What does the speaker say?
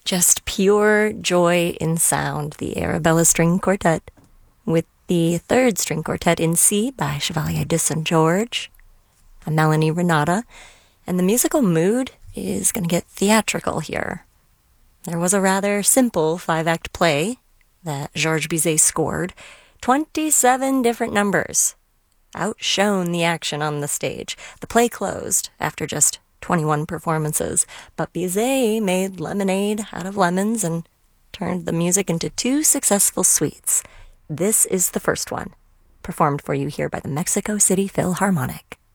Just pure joy in sound, the Arabella String Quartet, with the third string quartet in C by Chevalier de St. George, a Melanie Renata, and the musical mood is going to get theatrical here. There was a rather simple 5-act play that Georges Bizet scored, 27 different numbers, outshone the action on the stage. The play closed after just 21 performances, but Bizet made lemonade out of lemons and turned the music into 2 successful suites. This is the first one, performed for you here by the Mexico City Philharmonic.